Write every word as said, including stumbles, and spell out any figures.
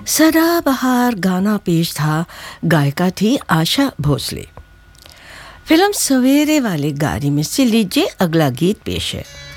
सदाबहार गाना पेश था। गायिका थी आशा भोसले। फिल्म सवेरे वाली गाड़ी में से लीजिए अगला गीत पेश है।